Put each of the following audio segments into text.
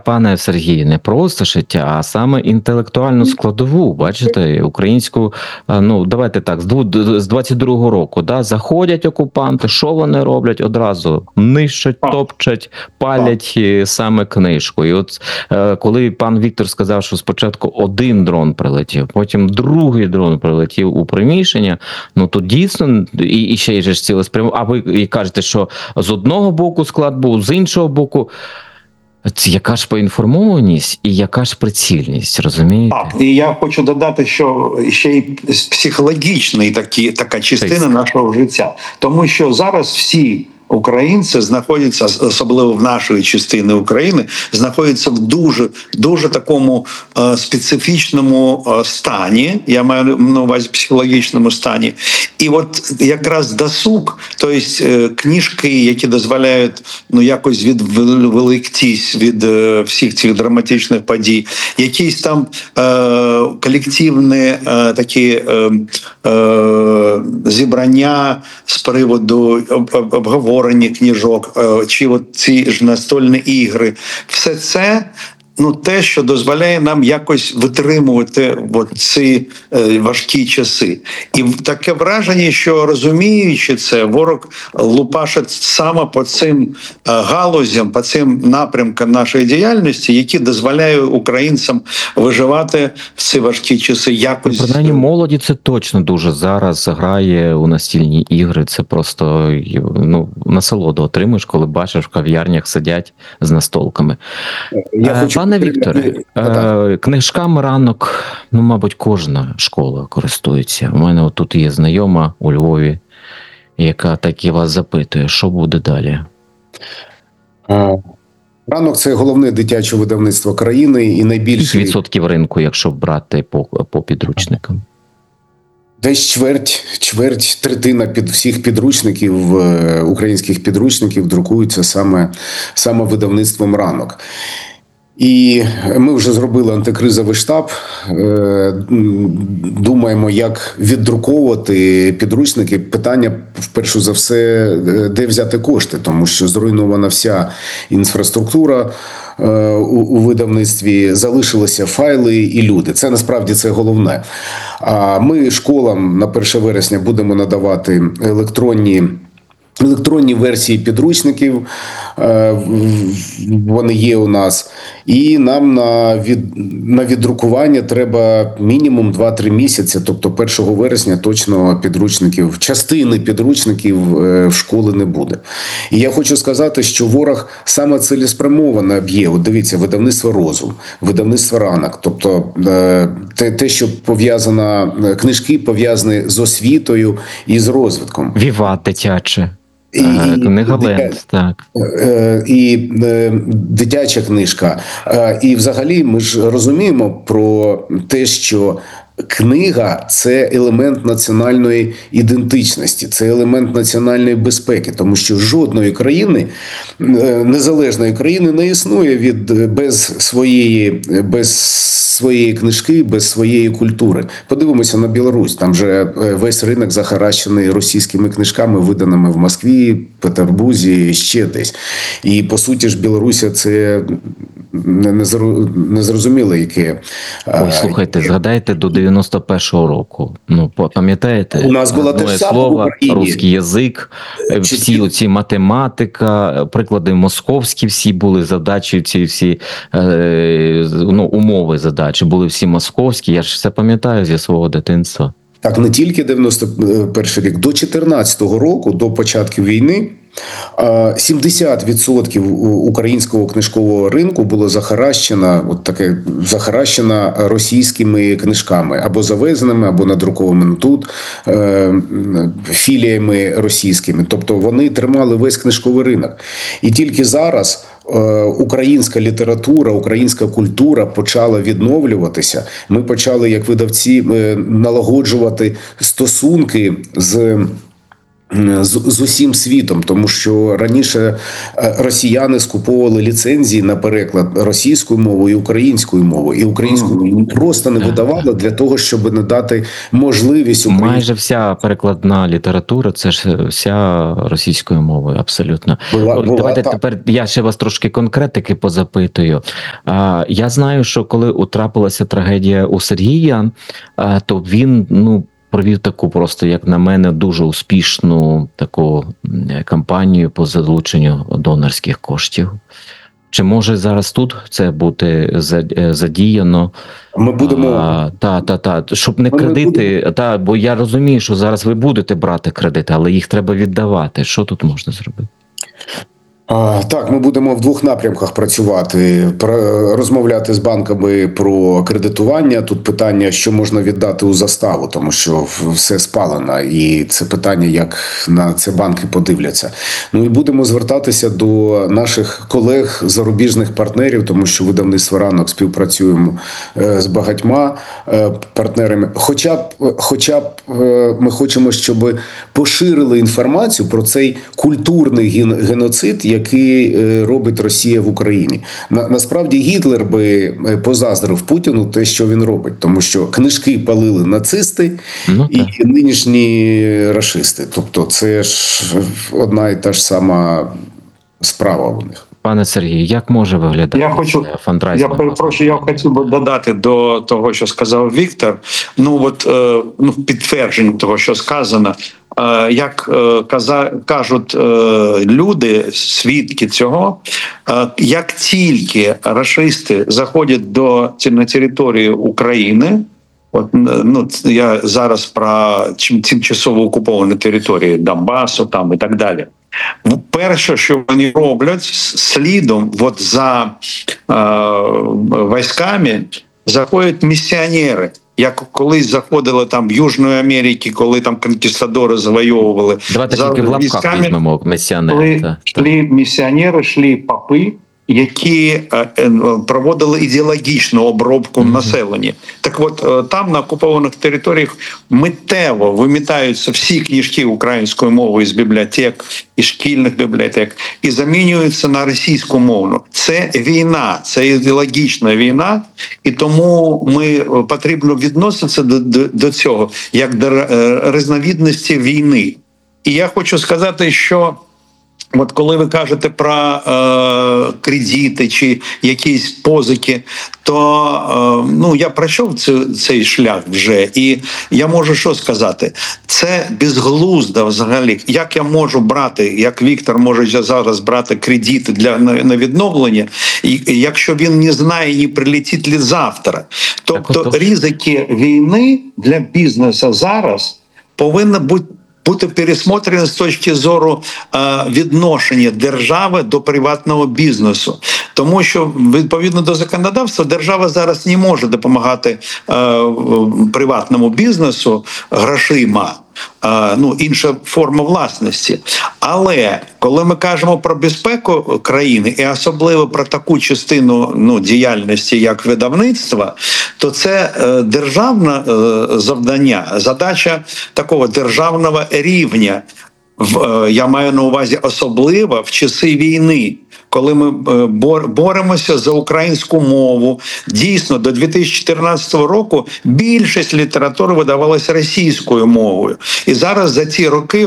пане Сергію, не просто шиття, а саме інтелектуальну складову. Бачите, українську, ну, давайте так, з 22-го року, да, заходять окупанти, що вони роблять? Одразу нищать, топчать, палять саме книжку. І от коли пан Віктор сказав, що спочатку один дрон прилетів, потім другий дрон прилетів у приміщення, ну, то дійсно, і ще й ж цілеспрямовано, а ви і кажете, що з одного боку склад був, з іншого боку, яка ж поінформованість і яка ж прицільність, розумієте? Так, і я хочу додати, що ще й психологічна така частина нашого життя. Тому що зараз всі українці знаходяться, особливо в нашої частини України, знаходяться в дуже такому специфічному стані, я маю на увазі психологічному стані. І от якраз досуг, тобто книжки, які дозволяють якось відволіктись від всіх цих драматичних подій, якісь там колективні такі зібрання з приводу обговорення книжок, чи от ці ж настольні ігри, все це те, що дозволяє нам якось витримувати ці важкі часи. І таке враження, що розуміючи це, ворог лупашить саме по цим галузям, по цим напрямкам нашої діяльності, які дозволяють українцям виживати в ці важкі часи. Якось принаймні молоді це точно дуже зараз грає у настільні ігри. Це просто насолоду отримуєш, коли бачиш, в кав'ярнях сидять з настолками. Пане Вікторе, книжками ранок, мабуть, кожна школа користується. У мене тут є знайома у Львові, яка так і вас запитує, що буде далі? Ранок – це головне дитяче видавництво країни і найбільше... Відсотків ринку, якщо брати по підручникам? Десь третина всіх підручників, українських підручників друкуються саме видавництвом «Ранок». І ми вже зробили антикризовий штаб, думаємо, як віддруковувати підручники. Питання, перш за все, де взяти кошти, тому що зруйнована вся інфраструктура у видавництві, залишилися файли і люди. Це насправді це головне. А ми школам на 1 вересня будемо надавати електронні версії підручників, вони є у нас, і нам на віддрукування треба мінімум 2-3 місяці, тобто 1 вересня точно підручників, частини підручників в школи не буде. І я хочу сказати, що ворог саме цілеспрямовано б'є. От дивіться, видавництво «Розум», видавництво «Ранок», тобто те, що пов'язано, книжки пов'язані з освітою і з розвитком. Віват дитяче. І дитяча книжка. І взагалі ми ж розуміємо про те, що книга – це елемент національної ідентичності, це елемент національної безпеки, тому що жодної країни, незалежної країни не існує без своєї книжки, без своєї культури. Подивимося на Білорусь, там же весь ринок захаращений російськими книжками, виданими в Москві, Петербурзі, ще десь. І по суті ж Білорусія – це незрозуміло яке. Ой, слухайте, згадайте до 91-го року. Пам'ятаєте? У нас була те ж саме русський язик, всі оці математика, приклади московські всі були задачі, ці всі умови задачі були всі московські. Я ж все пам'ятаю зі свого дитинства. Так, не тільки 91 рік, до 14-го року, до початку війни, 70% українського книжкового ринку було захаращено російськими книжками, або завезеними, або надрукованими тут, філіями російськими. Тобто вони тримали весь книжковий ринок. І тільки зараз українська література, українська культура почала відновлюватися. Ми почали, як видавці, налагоджувати стосунки з усім світом, тому що раніше росіяни скуповували ліцензії на переклад російською мовою і українською мовою, і українською мовою просто не видавали для того, щоб не дати можливість майже вся перекладна література, це ж вся російською мовою, абсолютно. Давайте так. Тепер я ще вас трошки конкретики позапитую. Я знаю, що коли трапилася трагедія у Сергія, то він, провів таку просто, як на мене, дуже успішну таку кампанію по залученню донорських коштів. Чи може зараз тут це бути задіяно? Ми будемо... Щоб не кредити, бо я розумію, що зараз ви будете брати кредити, але їх треба віддавати. Що тут можна зробити? Так, ми будемо в двох напрямках працювати. Розмовляти з банками про кредитування. Тут питання, що можна віддати у заставу, тому що все спалено. І це питання, як на це банки подивляться. І будемо звертатися до наших колег, зарубіжних партнерів, тому що видавництво «Ранок» співпрацюємо з багатьма партнерами. Хоча б ми хочемо, щоб поширили інформацію про цей культурний геноцид, який робить Росія в Україні. Насправді Гітлер би позаздрив Путіну те, що він робить, тому що книжки палили нацисти і нинішні рашисти. Тобто це ж одна і та ж сама справа у них. Пане Сергію, як може виглядати фандрайзинг? Я перепрошую, я хотів би додати до того, що сказав Віктор. Підтвердження того, що сказано. Як кажуть люди, свідки цього, як тільки рашисти заходять на територію України, я зараз про тимчасово окуповані території Донбасу там і так далі. Перше, що вони роблять, слідом за військами заходять місіонери. Як колись заходили там в Южної Америки, коли там конкістадори завойовували. Давайте тільки в лапках візьмемо місіонери. Шли місіонери, йшли попи, які проводили ідеологічну обробку населення. Так от, там на окупованих територіях миттєво вимітаються всі книжки українською мовою з бібліотек і шкільних бібліотек і замінюються на російську мову. Це війна, це ідеологічна війна, і тому потрібно відноситися до цього як до різновидності війни. І я хочу сказати, що от коли ви кажете про кредити чи якісь позики, то я пройшов цей шлях вже, і я можу що сказати? Це безглуздо взагалі. Як я можу брати, як Віктор може зараз брати кредити на відновлення, якщо він не знає, не прилетить ли завтра. Тобто ризики війни для бізнесу зараз повинні бути пересмотрені з точки зору відношення держави до приватного бізнесу. Тому що, відповідно до законодавства, держава зараз не може допомагати приватному бізнесу грошима. Інша форма власності. Але коли ми кажемо про безпеку країни, і особливо про таку частину діяльності, як видавництво, то це державне завдання, задача такого державного рівня. Я маю на увазі особливо в часи війни, коли ми боремося за українську мову. Дійсно, до 2014 року більшість літератури видавалася російською мовою. І зараз за ці роки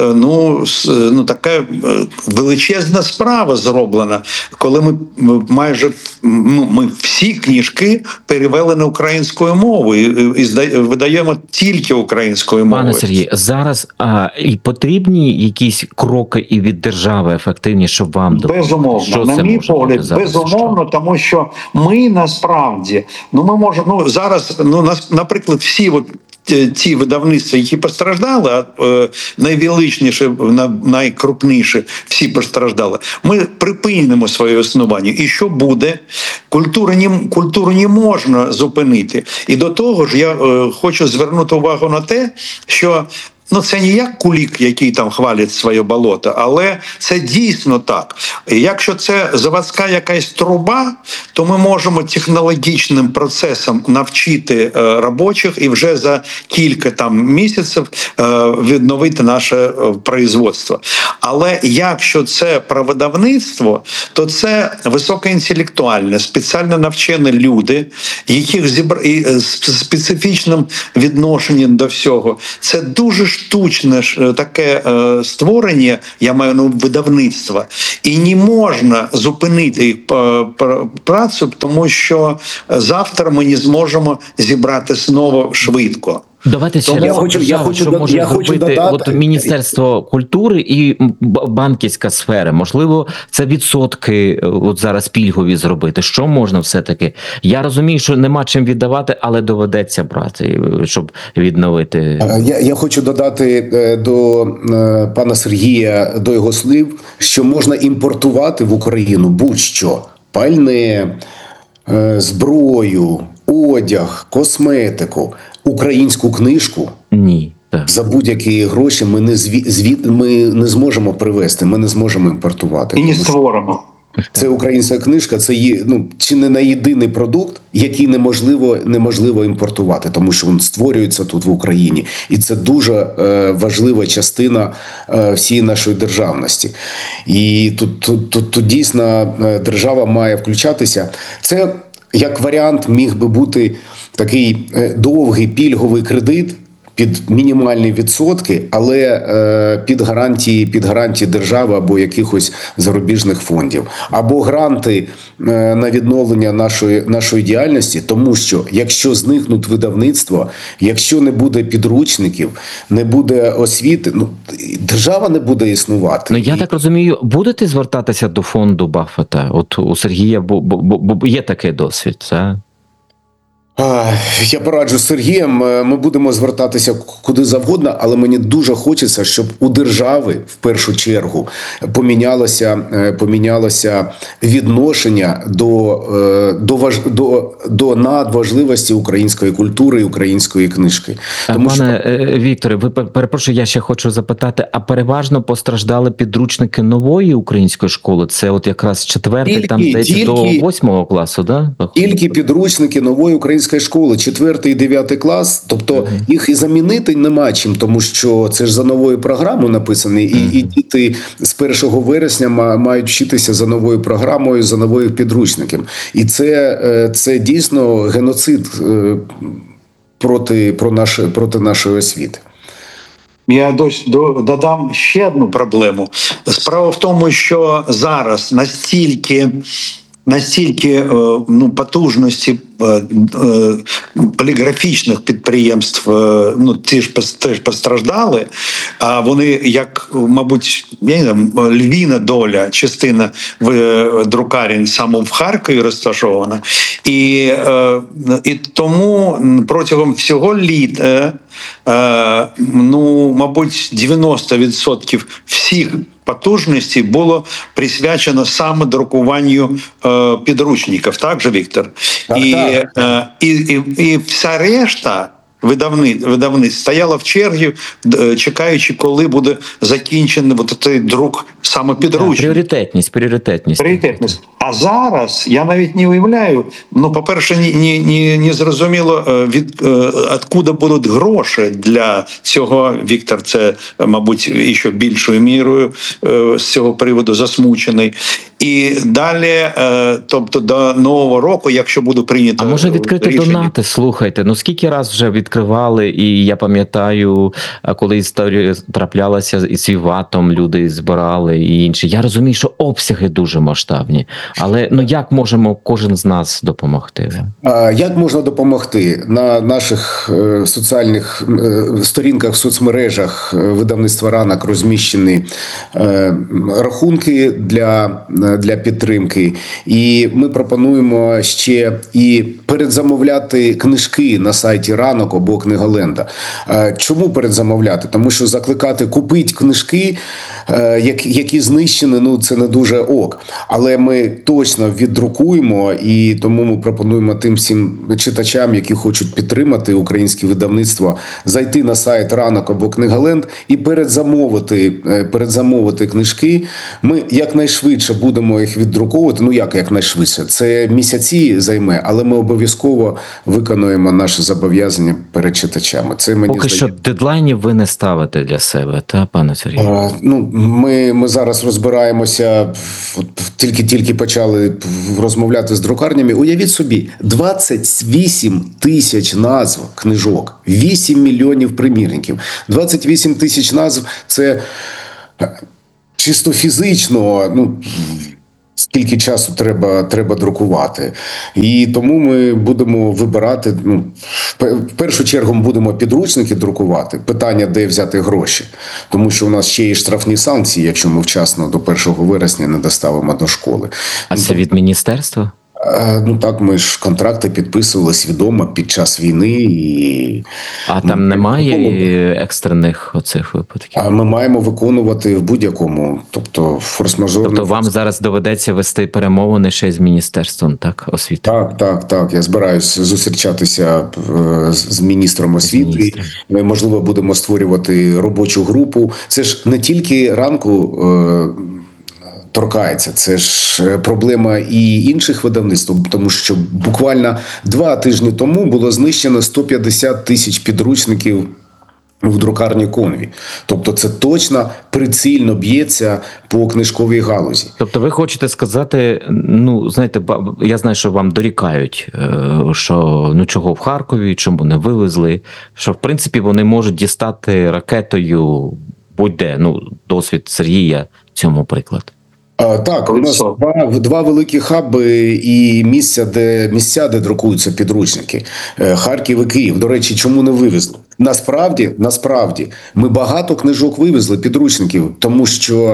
така величезна справа зроблена, коли ми майже ми всі книжки перевели на українською мовою і видаємо тільки українською мовою. Пане Сергій, зараз і потрібні якісь кроки і від держави ефективні, щоб вам безумовно. На мій погляд, безумовно, тому що ми насправді, ми можемо, зараз, наприклад, всі ті видавництва, які постраждали, найвеличніші, найкрупніші, всі постраждали, ми припинимо своє існування. І що буде? Культуру не можна зупинити. І до того ж, я хочу звернути увагу на те, що це не як Кулік, який там хвалить своє болото, але це дійсно так. Якщо це заводська якась труба, то ми можемо технологічним процесом навчити робочих і вже за кілька там місяців відновити наше производство. Але якщо це про видавництво, то це високоінтелектуальне, спеціально навчені люди, яких з специфічним відношенням до всього. Це дуже штучне таке створення, я маю на увазі видавництва. І не можна зупинити їх працю, тому що завтра ми не зможемо зібрати знову швидко. Давайте ще раз, що може зробити от Міністерство культури і банківська сфера. Можливо, це відсотки от зараз пільгові зробити. Що можна все-таки? Я розумію, що нема чим віддавати, але доведеться брати, щоб відновити. Я хочу додати до пана Сергія, до його слів, що можна імпортувати в Україну будь-що. Пальне, зброю, одяг, косметику. Українську книжку Ні, так. За будь-які гроші ми не зможемо привезти, ми не зможемо імпортувати. І не створимо. Це українська книжка, це чи не на єдиний продукт, який неможливо імпортувати, тому що він створюється тут в Україні. І це дуже важлива частина всієї нашої державності. І тут дійсно держава має включатися. Це, як варіант, міг би бути такий довгий пільговий кредит під мінімальні відсотки, але під гарантії держави або якихось зарубіжних фондів. Або гранти на відновлення нашої діяльності, тому що якщо зникнуть видавництва, якщо не буде підручників, не буде освіти, держава не буде існувати. Я так розумію, будете звертатися до фонду Баффета? От у Сергія бо є такий досвід, це? Я пораджу з Сергієм, ми будемо звертатися куди завгодно, але мені дуже хочеться, щоб у держави в першу чергу помінялося відношення до надважливості української культури і української книжки. Пане Вікторе, перепрошую, я ще хочу запитати, а переважно постраждали підручники нової української школи? Це от якраз 4-й, там здається, до 8-го класу, да? Тільки підручники нової української школи, 4-й і 9 клас, тобто їх і замінити нема чим, тому що це ж за новою програмою написані, і діти з 1 вересня мають вчитися за новою програмою, за новою підручником. І це дійсно геноцид проти нашої освіти. Я додам ще одну проблему. Справа в тому, що зараз настільки потужності поліграфічних підприємств теж постраждали, а вони, як, мабуть, львіна доля, частина в друкарень саме в Харкові розташована. І тому протягом всього літа, мабуть, 90% всіх потужності було присвячено саме друкуванню підручників. Так же, Віктор? І вся решта видавництв стояла в черзі, чекаючи, коли буде закінчений цей друк саме підручник. Пріоритетність. А зараз я навіть не уявляю, по-перше, не зрозуміло, откуда будуть гроші для цього. Віктор, це, мабуть, ще більшою мірою з цього приводу засмучений. І далі, тобто до Нового року, якщо буде прийнято рішення... А може відкрити донати, слухайте, скільки раз вже відкривали, і я пам'ятаю, коли історія траплялася із Віватом, люди збирали і інші. Я розумію, що обсяги дуже масштабні, але як можемо кожен з нас допомогти? Як можна допомогти? На наших соціальних сторінках в соцмережах видавництва «Ранок» розміщені рахунки для підтримки. І ми пропонуємо ще і передзамовляти книжки на сайті «Ранок» або «Книголенда». Чому передзамовляти? Тому що закликати купити книжки, які знищені, це не дуже ок. Але ми точно віддрукуємо, і тому ми пропонуємо тим всім читачам, які хочуть підтримати українське видавництво, зайти на сайт «Ранок» або «Книголенд» і передзамовити книжки. Ми якнайшвидше будемо будемо їх віддруковувати, ну як найшвидше. Це місяці займе, але ми обов'язково виконуємо наші зобов'язання перед читачами. Це мені Поки що здається. дедлайнів ви не ставите для себе, та пане Сергію? Ну, ми зараз розбираємося, от тільки почали розмовляти з друкарнями. Уявіть собі, 28 тисяч назв книжок, 8 мільйонів примірників. 28 тисяч назв – це чисто фізично, ну, скільки часу треба друкувати. І тому ми будемо вибирати, ну, в першу чергу ми будемо підручники друкувати. Питання, де взяти гроші. Тому що у нас ще є штрафні санкції, якщо ми вчасно до 1 вересня не доставимо до школи. А це від міністерства? Ну так, ми ж контракти підписували свідомо під час війни. А там немає екстрених оцих випадків? А ми маємо виконувати в будь-якому, тобто форс-мажорний. Тобто вам зараз доведеться вести перемовини ще з міністерством, так, освіти? Так. Я збираюся зустрічатися з міністром освіти. Ми, можливо, будемо створювати робочу групу. Це ж не тільки ранку торкається, це ж проблема і інших видавництв, тому що буквально 2 тижні тому було знищено 150 тисяч підручників в друкарні Конві. Тобто це точно прицільно б'ється по книжковій галузі. Тобто ви хочете сказати, ну, знаєте, я знаю, що вам дорікають, що ну чого в Харкові, чому не вивезли, що в принципі вони можуть дістати ракетою будь-де, ну, досвід Сергія в цьому приклад. Так, у нас два великі хаби і місця, де друкуються підручники. Харків і Київ. До речі, чому не вивезли? Насправді, ми багато книжок вивезли, підручників, тому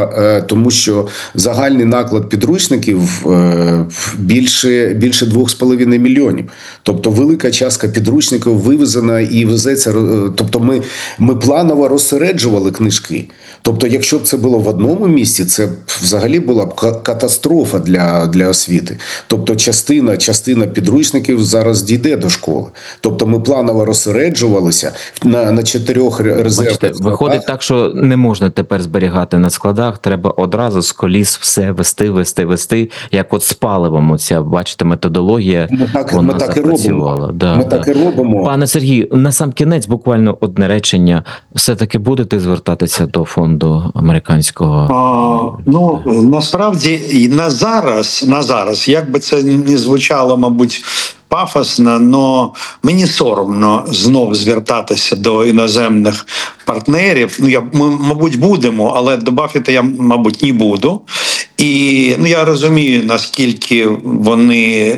що загальний наклад підручників більше 2,5 мільйонів. Тобто велика частка підручників вивезена і везеться. Тобто ми планово розсереджували книжки. Тобто, якщо б це було в одному місці, це взагалі була б катастрофа для освіти. Тобто частина підручників зараз дійде до школи. Тобто ми планово розсереджувалися на 4 резервах. Бачите, виходить так, що не можна тепер зберігати на складах, треба одразу з коліс все вести, як от з паливом оця, бачите, методологія, вона запрацювала. Ми так і робимо. Пане Сергію, на сам кінець буквально одне речення. Все-таки будете звертатися до фонду американського? Ну, насправді, і на зараз, як би це не звучало, мабуть, пафосно, але мені соромно знов звертатися до іноземних партнерів. Ну, ми, мабуть, будемо, але добавити я, мабуть, не буду. І я розумію, наскільки вони,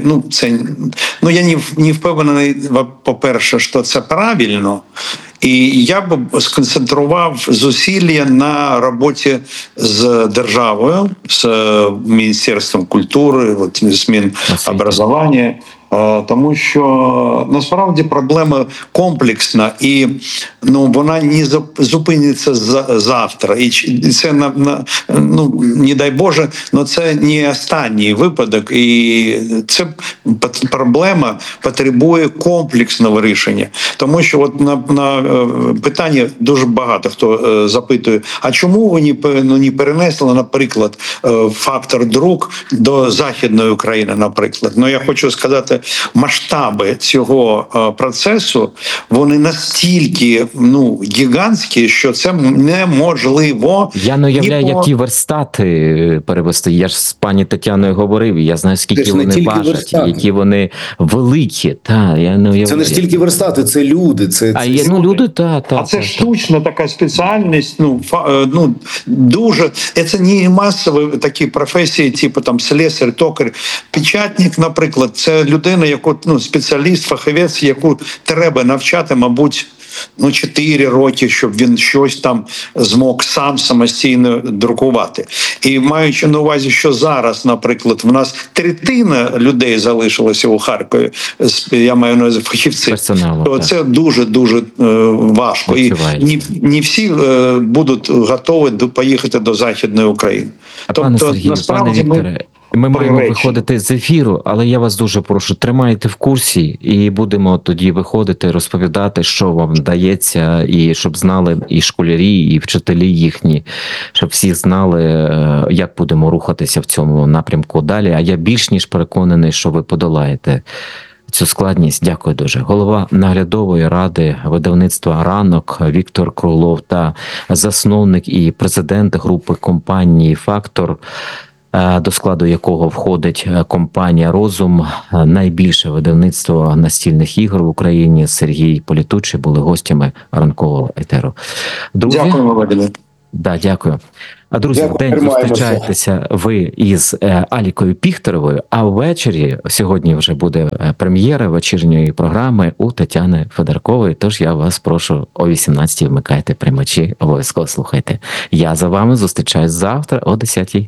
я не впевнений, по-перше, що це правильно. І я б сконцентрував зусилля на роботі з державою, з Міністерством культури, з Мінобразування, тому що насправді проблема комплексна і вона не зупиниться завтра. І це не дай Боже, але це не останній випадок. І ця проблема потребує комплексного рішення. Тому що от на питання дуже багато хто запитує, а чому ви не перенесли, наприклад, фактор друк до Західної України, наприклад. Я хочу сказати, масштаби цього процесу, вони настільки гігантські, що це неможливо. Я не уявляю, які верстати перевести. Я ж з пані Тетяною говорив, і я знаю, скільки вони важать, які вони великі. Я не уявляю. Це не ж тільки верстати, це люди. Люди, а це штучна така спеціальність, дуже, це не масові такі професії, типу там слесар, токар, печатник, наприклад, це людина, спеціаліст, фахівець, яку треба навчати, мабуть, 4 роки, щоб він щось там змог сам самостійно друкувати. І маючи на увазі, що зараз, наприклад, в нас 1/3 людей залишилося у Харкові, я маю на увазі фахівців, то це дуже-дуже важко. І не всі будуть готові поїхати до Західної України. Тобто, насправді, Ми маємо речі. виходити з ефіру, але я вас дуже прошу, тримайте в курсі і будемо тоді виходити, розповідати, що вам вдається, і щоб знали і школярі, і вчителі їхні, щоб всі знали, як будемо рухатися в цьому напрямку далі. А я більш ніж переконаний, що ви подолаєте цю складність. Дякую дуже. Голова наглядової ради видавництва «Ранок» Віктор Крулов та засновник і президент групи компанії «Фактор», до складу якого входить компанія «Розум», найбільше видавництво настільних ігор в Україні, Сергій Політучий, були гостями ранкового етеру. Друзі, Дякуємо, Вадиме. да, дякую. А друзі, Дякую, в день тримаємося. зустрічаєтеся ви із Алікою Піхтеровою, а ввечері, сьогодні вже буде прем'єра вечірньої програми у Тетяни Федоркової, тож я вас прошу о 18-й вмикайте приймачі, обов'язково слухайте. Я за вами зустрічаюсь завтра о 10-й.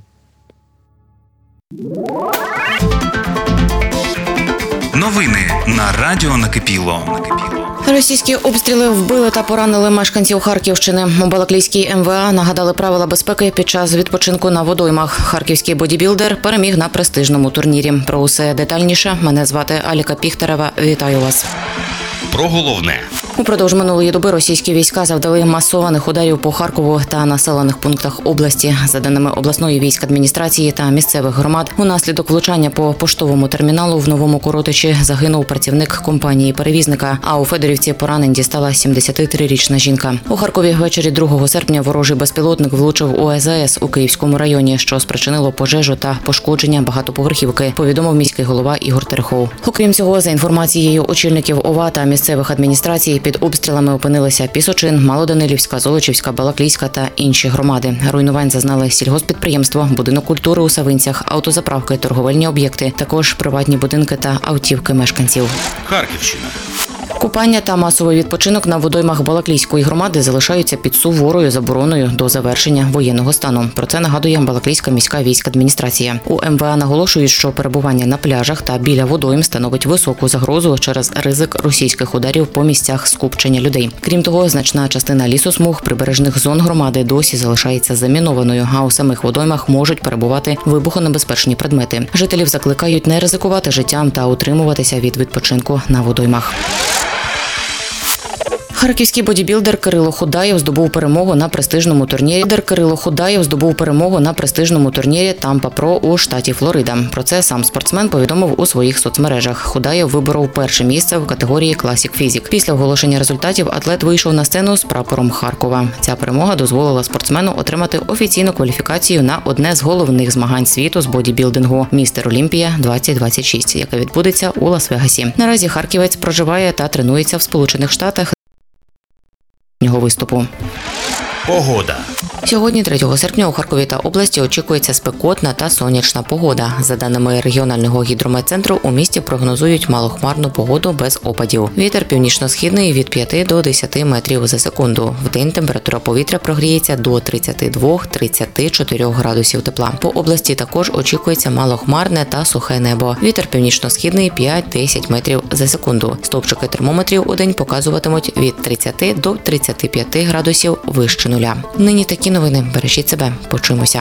Новини на Радіо Накипіло. Російські обстріли вбили та поранили мешканців Харківщини. У Балаклійській МВА нагадали правила безпеки під час відпочинку на водоймах. Харківський бодібілдер переміг на престижному турнірі. Про усе детальніше. Мене звати Аліка Піхтерева. Вітаю вас. Про головне. Упродовж минулої доби російські війська завдали масованих ударів по Харкову та населених пунктах області. За даними обласної військадміністрації та місцевих громад, унаслідок влучання по поштовому терміналу в Новому Коротичі загинув працівник компанії-перевізника, а у Федорівці поранень дістала 73-річна жінка. У Харкові ввечері 2 серпня ворожий безпілотник влучив у АЗС у Київському районі, що спричинило пожежу та пошкодження багатоповерхівки, повідомив міський голова Ігор Терехов. Окрім цього, за інформацією очільників ОВА та місцевих адміністрацій, під обстрілами опинилися Пісочин, Малоданилівська, Золочівська, Балаклійська та інші громади. Руйнувань зазнали сільгосппідприємство, будинок культури у Савинцях, автозаправки, торговельні об'єкти, також приватні будинки та автівки мешканців. Харківщина. Купання та масовий відпочинок на водоймах Балаклійської громади залишаються під суворою забороною до завершення воєнного стану. Про це нагадує Балаклійська міська військадміністрація. У МВА наголошують, що перебування на пляжах та біля водойм становить високу загрозу через ризик російських ударів по місцях скупчення людей. Крім того, значна частина лісосмуг прибережних зон громади досі залишається замінованою, а у самих водоймах можуть перебувати вибухонебезпечні предмети. Жителів закликають не ризикувати життям та утримуватися від відпочинку на водоймах. Харківський бодібілдер Кирило Худаєв здобув перемогу на престижному турнірі Тампа Про у штаті Флорида. Про це сам спортсмен повідомив у своїх соцмережах. Худаєв виборов перше місце в категорії Classic Physique. Після оголошення результатів атлет вийшов на сцену з прапором Харкова. Ця перемога дозволила спортсмену отримати офіційну кваліфікацію на одне з головних змагань світу з бодібілдингу «Містер Олімпія 2026», яке відбудеться у Лас-Вегасі. Наразі харківець проживає та тренується в Сполучених Штатах його виступу. Погода. Сьогодні, 3 серпня, у Харкові та області очікується спекотна та сонячна погода. За даними регіонального гідрометцентру, у місті прогнозують малохмарну погоду без опадів. Вітер північно-східний від 5 до 10 метрів за секунду. Вдень температура повітря прогріється до 32-34 градусів тепла. По області також очікується малохмарне та сухе небо. Вітер північно-східний 5-10 метрів за секунду. Стовпчики термометрів у день показуватимуть від 30 до 35 градусів вище нуля. Нині такі новини. Бережіть себе. Почуємося.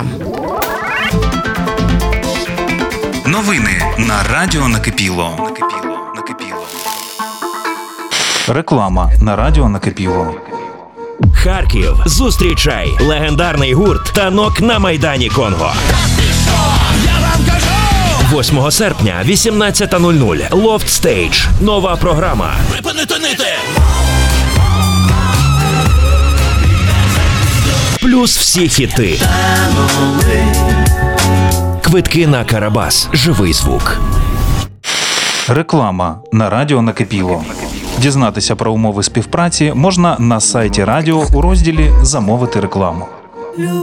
Новини на Радіо Накипіло. Реклама на Радіо Накипіло. Харків. Зустрічай легендарний гурт «Танок» на Майдані Конго. 8 серпня, 18:00. Loft Stage. Нова програма. Припинити нити! Плюс всі хіти. Квитки на Карабас. Живий звук. Реклама на Радіо Накипіло. Дізнатися про умови співпраці можна на сайті радіо у розділі «Замовити рекламу».